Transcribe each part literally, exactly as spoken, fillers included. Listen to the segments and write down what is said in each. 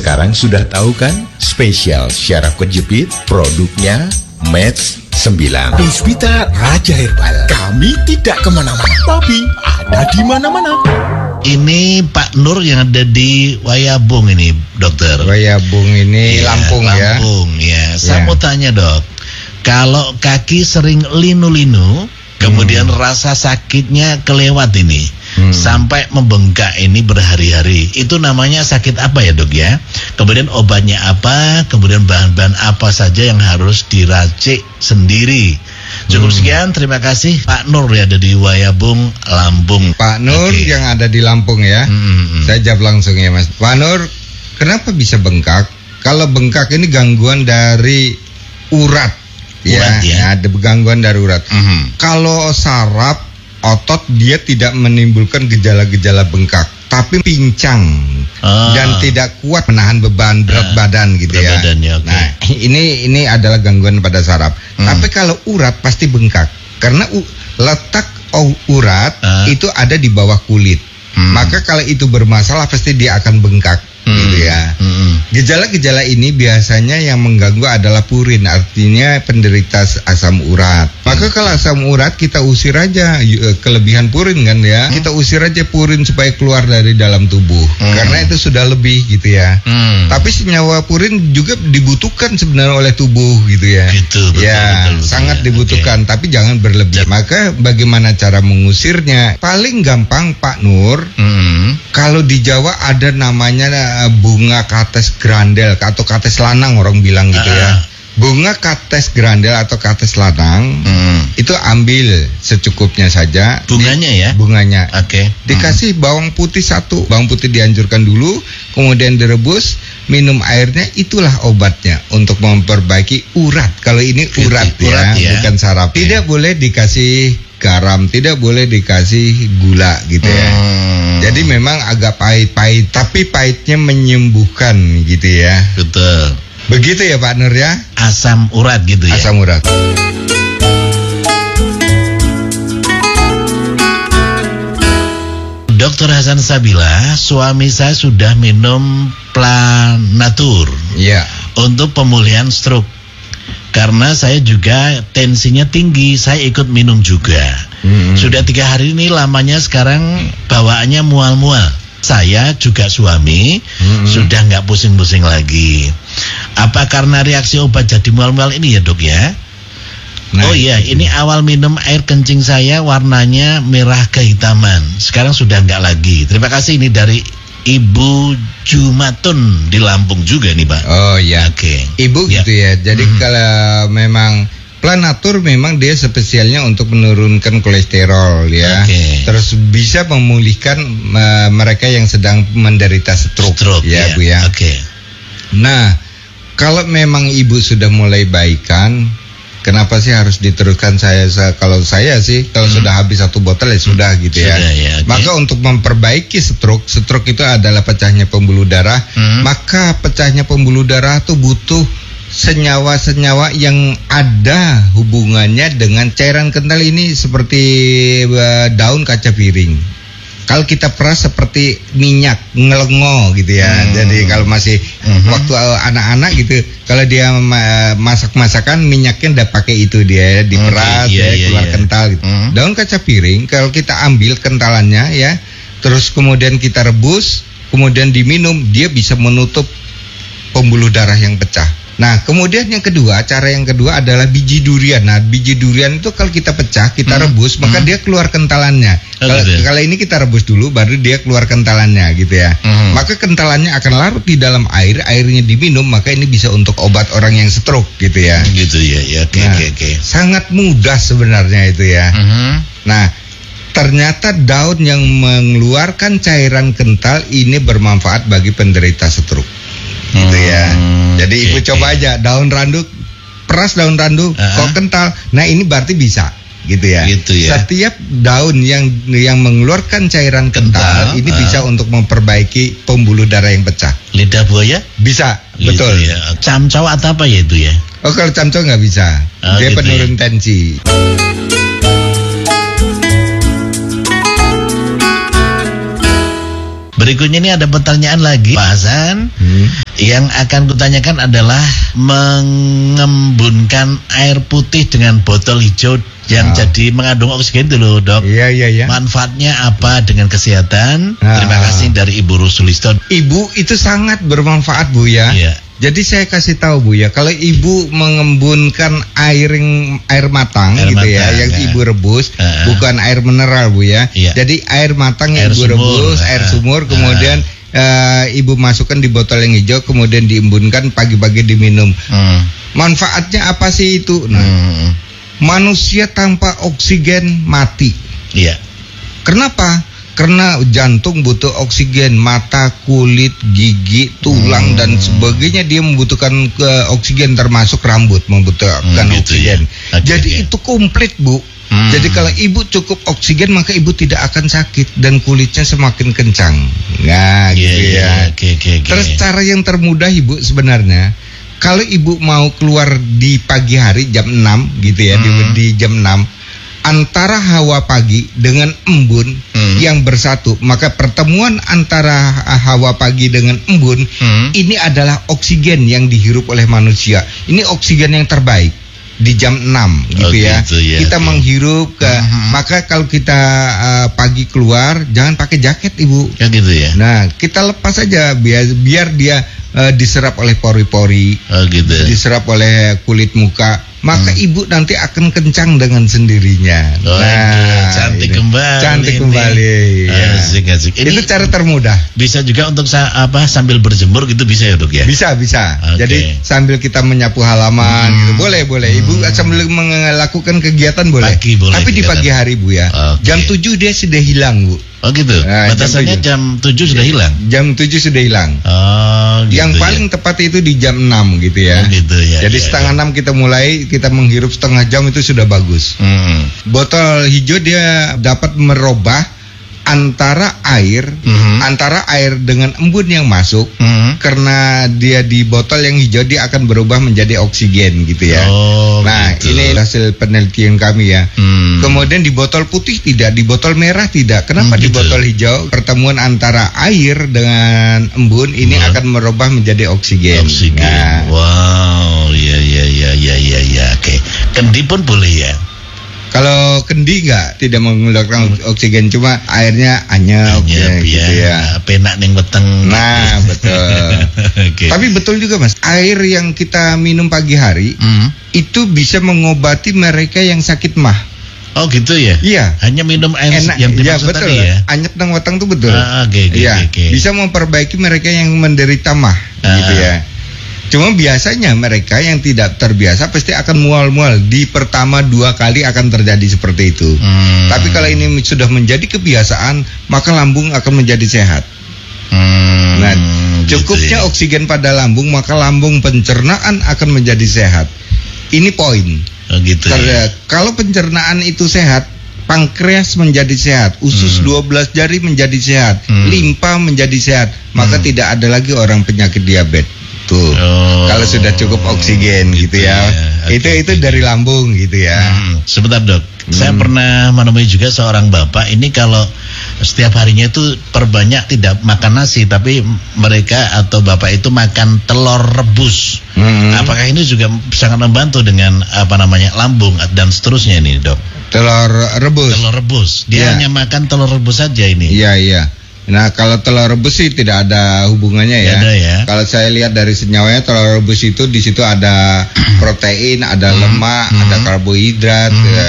Sekarang sudah tahu kan spesial syaraf kejepit produknya Match sembilan. Puspita Raja Herbal. Kami tidak kemana-mana, tapi ada di mana-mana. Ini Pak Nur yang ada di Wayabung ini, dokter. Wayabung ini ya, Lampung, Lampung ya. Lampung ya. Saya ya. mau tanya dok, kalau kaki sering linu-linu, kemudian hmm. rasa sakitnya kelewat ini, hmm. sampai membengkak ini berhari-hari, itu namanya sakit apa ya dok ya? Kemudian obatnya apa? Kemudian bahan-bahan apa saja yang harus diracik sendiri? Cukup hmm. sekian, terima kasih Pak Nur ya, ada di Wayabung, Lampung. Pak Nur okay. yang ada di Lampung ya. Hmm, hmm. Saya jawab langsung ya Mas. Pak Nur, kenapa bisa bengkak? Kalau bengkak ini gangguan dari urat. Urat ya, ya. Ada gangguan dari urat. Hmm. Kalau saraf otot dia tidak menimbulkan gejala-gejala bengkak, tapi pincang ah. dan tidak kuat menahan beban berat ah. badan gitu berat ya. Badannya, okay. Nah, ini ini adalah gangguan pada saraf. Hmm. Tapi kalau urat pasti bengkak karena u- letak urat ah. itu ada di bawah kulit. Hmm. Maka kalau itu bermasalah pasti dia akan bengkak. Hmm. Gitu ya. Hmm. Gejala-gejala ini biasanya yang mengganggu adalah purin, artinya penderita asam urat. Maka kalau asam urat kita usir aja kelebihan purin kan ya. Hmm. Kita usir aja purin supaya keluar dari dalam tubuh. Hmm. Karena itu sudah lebih gitu ya. Hmm. Tapi senyawa purin juga dibutuhkan sebenarnya oleh tubuh gitu ya. Gitu, betul, ya, betul, betul, sangat ya. dibutuhkan, okay. tapi jangan berlebihan. Maka bagaimana cara mengusirnya? Paling gampang Pak Nur. Hmm. Kalau di Jawa ada namanya bunga kates grandel atau kates lanang orang bilang gitu uh. ya. Bunga kates grandel atau kates lanang hmm. itu ambil secukupnya saja. Bunganya di, ya? Bunganya. Oke. Okay. Dikasih hmm. bawang putih satu. Bawang putih dianjurkan dulu, kemudian direbus, minum airnya, itulah obatnya untuk memperbaiki urat. Kalau ini urat, urat ya, ya, bukan saraf. Okay. Tidak boleh dikasih garam, tidak boleh dikasih gula gitu ya. Hmm. Jadi memang agak pahit-pahit, tapi pahitnya menyembuhkan gitu ya. Betul. Begitu ya Pak Nur ya? Asam urat gitu ya. Asam urat. Dokter Hasan Sabila, suami saya sudah minum Planatur. Iya. Untuk pemulihan stroke. Karena saya juga tensinya tinggi, saya ikut minum juga. Hmm. Sudah tiga hari ini lamanya sekarang bawaannya mual-mual. Saya juga suami hmm. sudah nggak pusing-pusing lagi. Apa karena reaksi obat jadi mual-mual ini ya dok ya? Nah, oh iya, ini awal minum air kencing saya warnanya merah kehitaman. Sekarang sudah nggak lagi. Terima kasih, ini dari Ibu Jumatun di Lampung juga nih Pak. Oh iya. Oke. Okay. Ibu ya. Gitu ya. Jadi mm-hmm. kalau memang Planatur memang dia spesialnya untuk menurunkan kolesterol ya. Okay. Terus bisa memulihkan uh, mereka yang sedang menderita stroke, stroke ya, ya Bu ya. Oke. Okay. Nah, kalau memang Ibu sudah mulai baikan, kenapa sih harus diteruskan? Saya, saya kalau saya sih kalau hmm. sudah habis satu botol ya sudah gitu ya. Sudah, ya okay. Maka untuk memperbaiki stroke, stroke itu adalah pecahnya pembuluh darah. Hmm. Maka pecahnya pembuluh darah itu butuh senyawa-senyawa yang ada hubungannya dengan cairan kental ini seperti uh, daun kaca piring. Kalau kita peras seperti minyak ngelengo gitu ya. Hmm. Jadi kalau masih hmm. waktu uh, anak-anak gitu, kalau dia uh, masak-masakan minyaknya udah pakai itu dia diperas okay, iya, ya, iya, keluar iya. kental gitu. Hmm. Daun kaca piring kalau kita ambil kentalannya ya, terus kemudian kita rebus, kemudian diminum, dia bisa menutup pembuluh darah yang pecah. Nah, kemudian yang kedua, cara yang kedua adalah biji durian. Nah, biji durian itu kalau kita pecah, kita hmm. rebus, maka hmm. dia keluar kentalannya. Oh, kalau, gitu. kalau ini kita rebus dulu, baru dia keluar kentalannya, gitu ya. Hmm. Maka kentalannya akan larut di dalam air, airnya diminum, maka ini bisa untuk obat orang yang stroke, gitu ya. Gitu ya, ya, oke, nah, oke, oke. Sangat mudah sebenarnya itu ya. Hmm. Nah, ternyata daun yang mengeluarkan cairan kental ini bermanfaat bagi penderita stroke. Gitu ya. Hmm, Jadi okay, ibu coba okay. aja daun randu, peras daun randu, uh-huh. kok kental. Nah ini berarti bisa, gitu ya. Gitu ya. Setiap daun yang yang mengeluarkan cairan kental, kental ini uh. bisa untuk memperbaiki pembuluh darah yang pecah. Lidah buaya? Bisa, gitu betul. Ya. Camcau atau apa ya itu ya? Oh kalau camcau nggak bisa, oh, dia gitu penurun ya. tensi. Berikutnya ini ada pertanyaan lagi, Pak Hasan. Hmm. Yang akan kutanyakan adalah mengembunkan air putih dengan botol hijau yang Ah. jadi mengandung oksigen dulu, Dok. Iya, iya, iya. Manfaatnya apa dengan kesehatan? Ah. Terima kasih dari Ibu Rusulisto. Ibu itu sangat bermanfaat, Bu ya. Iya. Jadi saya kasih tahu, Bu ya, kalau ibu mengembunkan air yang- air matang Air gitu ya, matang, yang ya. ibu rebus, Ah. bukan air mineral, Bu ya. Iya. Jadi air matang yang Air ibu sumur. rebus, Ah. air sumur, kemudian eh, ibu masukkan di botol yang hijau, kemudian diembunkan pagi-pagi diminum. Hmm. Manfaatnya apa sih itu? Nah, Hmm. manusia tanpa oksigen mati. Iya. Kenapa? Karena jantung butuh oksigen, mata, kulit, gigi, tulang Hmm. dan sebagainya dia membutuhkan ke oksigen, termasuk rambut membutuhkan Hmm, gitu oksigen. ya. Oke, Jadi oke. itu komplit, Bu. Hmm. Jadi kalau ibu cukup oksigen maka ibu tidak akan sakit dan kulitnya semakin kencang. Nah, Iya, gitu iya. ya. Oke, oke, oke. Terus cara yang termudah ibu sebenarnya, kalau ibu mau keluar di pagi hari jam enam gitu ya, di, Hmm. di jam enam, antara hawa pagi dengan embun Hmm. yang bersatu, maka pertemuan antara hawa pagi dengan embun Hmm. ini adalah oksigen yang dihirup oleh manusia. Ini oksigen yang terbaik di jam enam gitu, Oh, ya. gitu ya, Kita oke. menghirup ke Mhm. maka kalau kita uh, pagi keluar jangan pakai jaket, Ibu. Ya gitu ya. Nah, kita lepas aja biar biar dia uh, diserap oleh pori-pori, Oh gitu. diserap oleh kulit muka, maka ibu nanti akan kencang dengan sendirinya. Oh, aduh, cantik itu. kembali Cantik ini. kembali. ya. Asik, asik. Ini Itu cara termudah. bisa juga untuk sa- apa sambil berjemur gitu bisa ya, Dok ya? Bisa, bisa. Oke. Jadi sambil kita menyapu halaman Hmm. gitu. Boleh, boleh. Ibu sambil melakukan kegiatan boleh. Pagi boleh Tapi di kegiatan. pagi hari, Bu ya. Oke. Jam tujuh dia sudah hilang, Bu. Oh gitu. Nah, Batasannya jam jam tujuh sudah hilang. Jam tujuh sudah hilang. Oh, gitu. Yang ya. paling tepat itu di jam enam gitu ya. Oh, gitu ya. Jadi ya, setengah ya. enam kita mulai, kita menghirup setengah jam itu sudah bagus. Hmm. Botol hijau dia dapat merubah antara air, Mhm. antara air dengan embun yang masuk. Hmm. Karena dia di botol yang hijau dia akan berubah menjadi oksigen gitu ya. Oh, Nah, gitu. ini hasil penelitian kami ya. Hmm. Kemudian di botol putih tidak, di botol merah tidak. Kenapa Hmm, di gitu. botol hijau pertemuan antara air dengan embun ini Hmm. akan merubah menjadi oksigen. Oksigen. Nah, Wow, ya ya ya ya ya ya. Oke. Kendi pun boleh ya. kalau kendi enggak tidak mengeluarkan oksigen, cuma airnya anyep, ya, Hanya gitu biar ya. penak ning weteng. Nah, betul. Oke. Tapi betul juga Mas, air yang kita minum pagi hari Hmm. itu bisa mengobati mereka yang sakit mah. Oh gitu ya. Iya. Hanya minum air Enak, yang ya dimaksud betul. tadi ya. Anyep nang weteng itu betul. Ah, oke, oke, Iya, oke, oke. bisa memperbaiki mereka yang menderita mah, Ah. gitu ya. Cuma biasanya mereka yang tidak terbiasa pasti akan mual-mual. Di pertama dua kali akan terjadi seperti itu. Hmm. Tapi kalau ini sudah menjadi kebiasaan, maka lambung akan menjadi sehat. Hmm, Nah, gitu cukupnya ya. oksigen pada lambung, maka lambung pencernaan akan menjadi sehat. Ini poin. Oh, gitu. Ya. Karena kalau pencernaan itu sehat, pankreas menjadi sehat, usus Hmm. dua belas jari menjadi sehat, Hmm. limpa menjadi sehat, maka Hmm. tidak ada lagi orang penyakit diabetes. Tuh. Oh, Kalau sudah cukup oksigen gitu, gitu ya. ya. Oke, itu itu oke, dari oke. lambung gitu ya. Hmm, sebentar dok, saya pernah menemui juga seorang bapak. Ini kalau setiap harinya itu perbanyak tidak makan nasi, tapi mereka atau bapak itu makan telur rebus. Hmm. Apakah ini juga sangat membantu dengan apa namanya lambung dan seterusnya ini dok? Telur rebus. Telur rebus, dia Iya. hanya makan telur rebus saja ini. Iya, iya. Nah, kalau telur rebus sih tidak ada hubungannya ya. Tidak ada ya. Kalau saya lihat dari senyawanya, telur rebus itu di situ ada protein, ada lemak, Hmm. ada karbohidrat, Hmm. ya.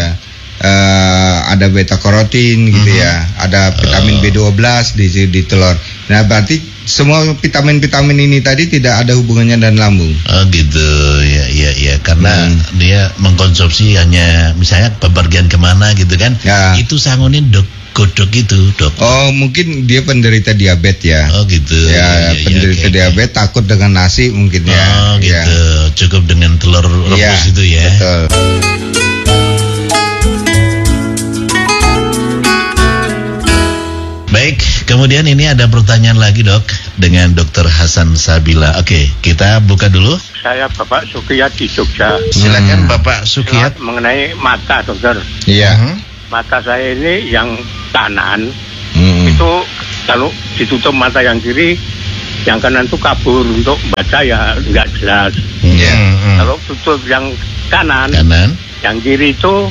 Eh, ada beta karotin gitu Hmm. ya. Ada vitamin B dua belas di di telur. Nah, berarti semua vitamin-vitamin ini tadi tidak ada hubungannya dengan lambung. Oh gitu, ya ya ya, karena Hmm. dia mengkonsumsi hanya misalnya bepergian kemana gitu kan, Ya. itu sangunin dok, godok itu dok. Oh, mungkin dia penderita diabetes ya. Oh gitu. Ya, ya, penderita oke, oke. diabetes takut dengan nasi mungkin ya. Oh gitu, Ya. cukup dengan telur rebus Iya, itu ya. Betul. Baik, kemudian ini ada pertanyaan lagi dok dengan dokter Hasan Sabila. Oke, kita buka dulu. Saya Bapak Sukiyat di Jogja. Silakan Hmm. Bapak Sukiyat. Mengenai mata, dokter. Iya. Mhm. Mata saya ini yang kanan Hmm. itu kalau ditutup mata yang kiri yang kanan tuh kabur untuk baca ya nggak jelas. Ya. Hmm. Kalau tutup yang kanan, Kanan. yang kiri itu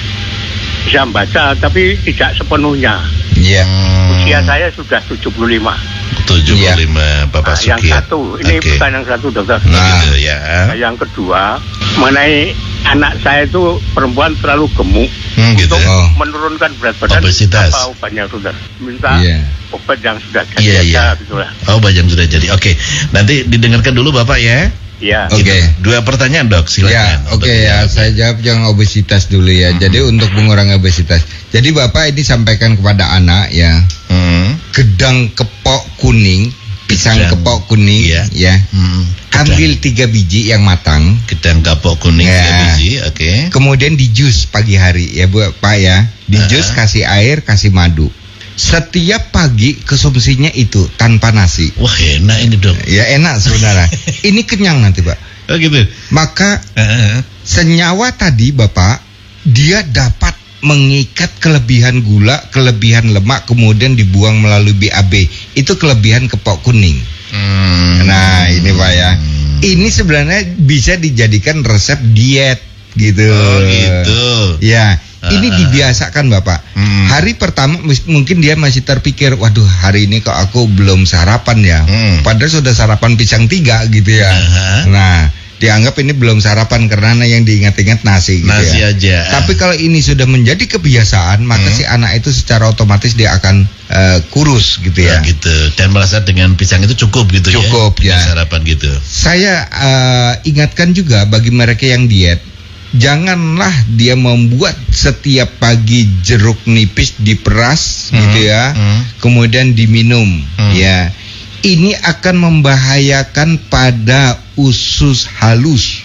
bisa membaca tapi tidak sepenuhnya. Iya. Usia saya sudah tujuh puluh lima. tujuh puluh lima Bapak Nah, yang Sukiyat. satu, ini Oke. bukan yang satu dokter. Nah, gitu ya. Nah, yang kedua, mengenai anak saya itu perempuan terlalu gemuk. Hmm, gitu. Untuk Oh. menurunkan berat badan, Obesitas. apa obatnya dokter? Minta Iya. obat yang sudah jadi Iya, aja, iya. gitu lah. Oh, bajang sudah jadi. Oke. Nanti didengarkan dulu Bapak ya. Iya. Oke. Gitu. Dua pertanyaan, Dok. Silakan. Ya, oke Untuk ya, dijawab. saya jawab yang obesitas dulu ya. Hmm. Jadi untuk mengurangi obesitas. Jadi Bapak ini sampaikan kepada anak ya, Hmm. gedang kepok kuning, pisang Gedang. kepok kuning, Iya. ya. Hmm. Ambil tiga biji yang matang, Gedang kapok kuning Ya. tiga biji, oke. kemudian di jus pagi hari ya Bu Pak ya. Di Ah. jus kasih air, kasih madu. Setiap pagi konsumsinya itu tanpa nasi. Wah, enak ini, Dok. Ya enak sebenarnya. Ini kenyang nanti Pak. Oh, gitu. Maka Heeh. senyawa tadi Bapak, dia dapat mengikat kelebihan gula, kelebihan lemak, kemudian dibuang melalui B A B. Itu kelebihan kepok kuning. Hmm. Nah ini Pak ya, ini sebenarnya bisa dijadikan resep diet gitu. Oh, gitu. Ya, ini Ah, ah. dibiasakan Bapak. Hmm. Hari pertama mus- mungkin dia masih terpikir, waduh hari ini kok aku belum sarapan ya. Hmm. Padahal sudah sarapan pisang tiga gitu ya. Aha. Nah, dianggap ini belum sarapan karena yang diingat-ingat nasi gitu Nasi ya. aja. Tapi kalau ini sudah menjadi kebiasaan, maka Hmm. si anak itu secara otomatis dia akan eh, kurus gitu Ya, ya. gitu. Dan merasa dengan pisang itu cukup gitu Cukup, ya. Dengan ya. sarapan gitu. Saya eh, ingatkan juga bagi mereka yang diet, janganlah dia membuat setiap pagi jeruk nipis diperas Hmm, gitu ya, hmm. kemudian diminum Hmm. ya. Ini akan membahayakan pada usus halus.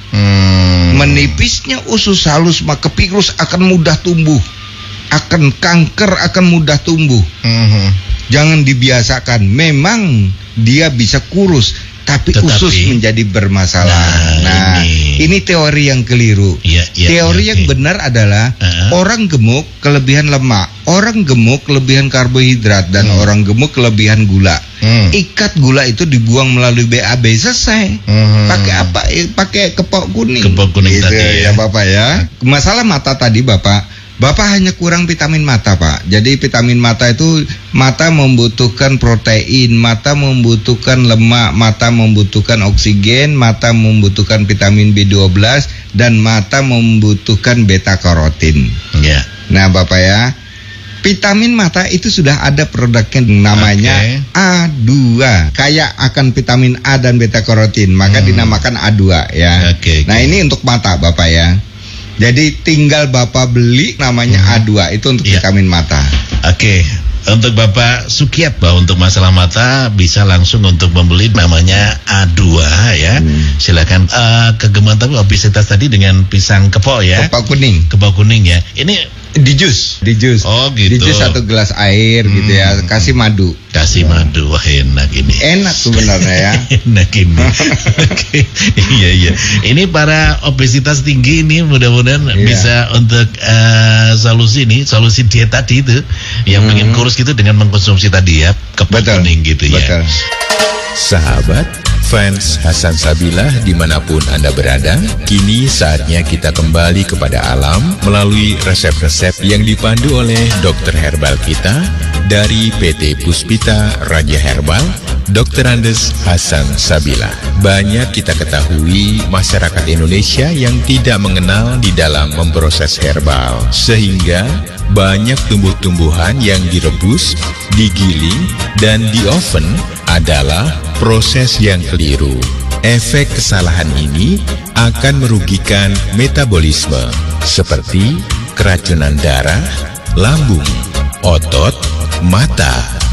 Hmm. Menipisnya usus halus maka virus akan mudah tumbuh, akan kanker akan mudah tumbuh. Mhm. Jangan dibiasakan. Memang dia bisa kurus, tapi, Tetapi- usus menjadi bermasalah. Nah, Nah, ini. ini teori yang keliru. Iya, iya, teori iya, yang oke. benar adalah Uh-huh. orang gemuk kelebihan lemak, orang gemuk kelebihan karbohidrat, dan Hmm. orang gemuk kelebihan gula. Hmm. Ikat gula itu dibuang melalui B A B, selesai. Hmm. Pakai apa? Eh, Pakai kepok kuning. Kepok kuning Gitu tadi ya. ya Bapak ya. Masalah mata tadi Bapak, Bapak hanya kurang vitamin mata Pak. Jadi vitamin mata itu, mata membutuhkan protein, mata membutuhkan lemak, mata membutuhkan oksigen, mata membutuhkan vitamin B dua belas, dan mata membutuhkan beta karotin. Ya. Nah Bapak ya, vitamin mata itu sudah ada produknya namanya Oke. A dua. Kayak akan vitamin A dan beta karotin, maka Hmm. dinamakan A dua ya. Oke, Nah oke. ini untuk mata Bapak ya. Jadi tinggal Bapak beli namanya Hmm. A dua, itu untuk Iya. vitamin mata. Oke, untuk Bapak Sukiyat bahwa untuk masalah mata bisa langsung untuk membeli namanya A dua ya. Hmm. Silakan. Eh, kegemuan tapi obesitas tadi dengan pisang kepok ya. Kepok kuning. Kepok kuning ya. Ini Di jus, di jus. Oh, gitu. Di jus satu gelas air gitu ya, Hmm. kasih madu. kasih madu. Wah, enak ini. Enak sebenarnya ya. Enak ini. Oke. Iya, iya. Ini para obesitas tinggi ini mudah-mudahan Iya. bisa untuk eh, solusi ini, solusi diet tadi itu yang Hmm. pengen kurus gitu dengan mengkonsumsi tadi ya kepok Betul. kuning gitu ya. Betul. Sahabat, fans Hasan Sabilah dimanapun Anda berada, kini saatnya kita kembali kepada alam melalui resep-resep yang dipandu oleh dokter herbal kita dari P T Puspita Raja Herbal, dokter Andes Hasan Sabilah. Banyak kita ketahui masyarakat Indonesia yang tidak mengenal di dalam memproses herbal, sehingga banyak tumbuh-tumbuhan yang direbus, digiling, dan di oven adalah proses yang keliru. Efek kesalahan ini akan merugikan metabolisme seperti keracunan darah, lambung, otot, mata,